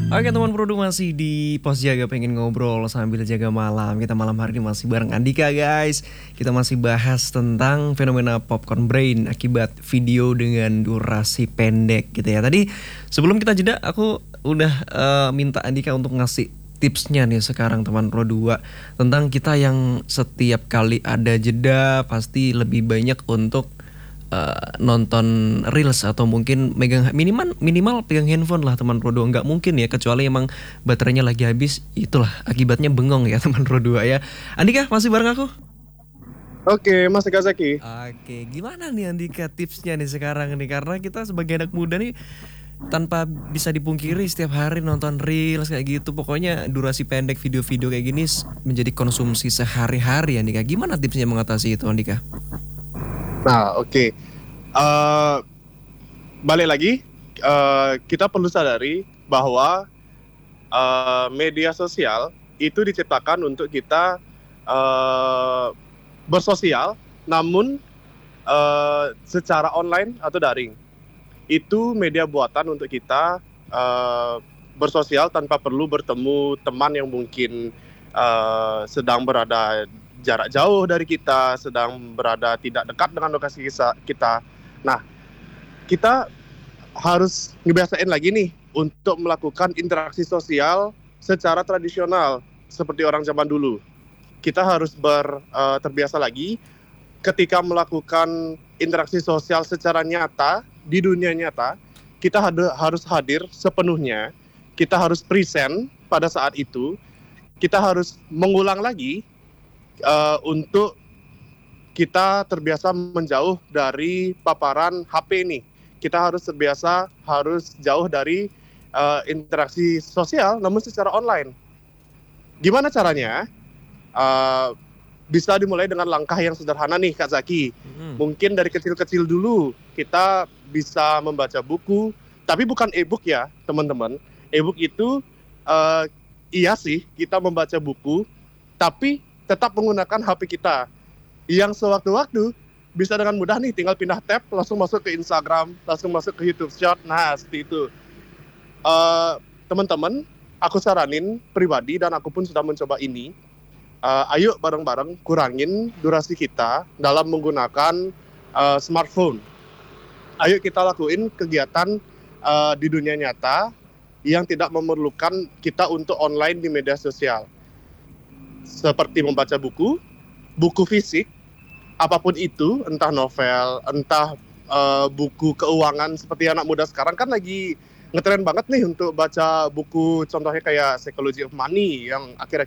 Oke teman Produ masih di pos jaga pengen ngobrol sambil jaga malam. Kita malam hari ini masih bareng Andika guys. Kita masih bahas tentang fenomena popcorn brain akibat video dengan durasi pendek gitu ya. Tadi sebelum kita jeda aku udah minta Andika untuk ngasih tipsnya nih sekarang teman Pro 2 tentang kita yang setiap kali ada jeda pasti lebih banyak untuk nonton reels atau mungkin megang minimal pegang handphone lah teman Pro 2. Nggak mungkin ya kecuali emang baterainya lagi habis, itulah akibatnya bengong ya teman Pro 2 ya. Andika masih bareng aku? Oke, Mas Kazaki. Oke, gimana nih Andika tipsnya nih sekarang nih, karena kita sebagai anak muda nih tanpa bisa dipungkiri setiap hari nonton reels kayak gitu, pokoknya durasi pendek video-video kayak gini menjadi konsumsi sehari-hari Andika. Gimana tipsnya mengatasi itu Andika? Nah, oke. Balik lagi, kita perlu sadari bahwa media sosial itu diciptakan untuk kita uh, bersosial, namun secara online atau daring. Itu media buatan untuk kita bersosial tanpa perlu bertemu teman yang mungkin sedang berada jarak jauh dari kita, sedang berada tidak dekat dengan lokasi kita. Nah, kita harus ngebiasain lagi nih untuk melakukan interaksi sosial secara tradisional seperti orang zaman dulu. Kita harus terbiasa lagi ketika melakukan interaksi sosial secara nyata di dunia nyata. Kita harus hadir sepenuhnya, kita harus present pada saat itu, kita harus mengulang lagi untuk kita terbiasa menjauh dari paparan HP nih. Kita harus terbiasa harus jauh dari interaksi sosial namun secara online. Gimana caranya? Bisa dimulai dengan langkah yang sederhana nih Kak Zaki. Mungkin dari kecil-kecil dulu kita bisa membaca buku, tapi bukan e-book ya teman-teman. E-book itu iya sih kita membaca buku, tapi tetap menggunakan HP kita yang sewaktu-waktu bisa dengan mudah nih tinggal pindah tab langsung masuk ke Instagram, langsung masuk ke YouTube Short. Nah seperti itu. Teman-teman, aku saranin pribadi dan aku pun sudah mencoba ini. Ayo bareng-bareng kurangin durasi kita dalam menggunakan smartphone. Ayo kita lakuin kegiatan di dunia nyata yang tidak memerlukan kita untuk online di media sosial. Seperti membaca buku fisik, apapun itu, entah novel, entah buku keuangan seperti anak muda sekarang kan lagi ngetren banget nih untuk baca buku contohnya kayak Psychology of Money yang akhir